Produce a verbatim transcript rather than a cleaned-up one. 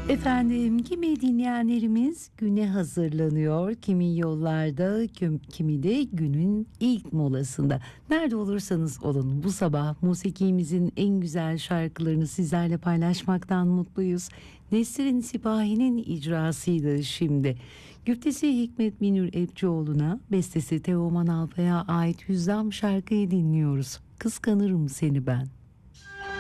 Efendim, kimi dinleyenlerimiz güne hazırlanıyor, kimi yollarda, kim- kimi de günün ilk molasında. Nerede olursanız olun, bu sabah musikimizin en güzel şarkılarını sizlerle paylaşmaktan mutluyuz. Nesrin Sipahi'nin icrasıydı şimdi. Güftesi Hikmet Minür Epçioğlu'na, bestesi Teoman Alpa'ya ait Hüzzam şarkıyı dinliyoruz. Kıskanırım seni ben.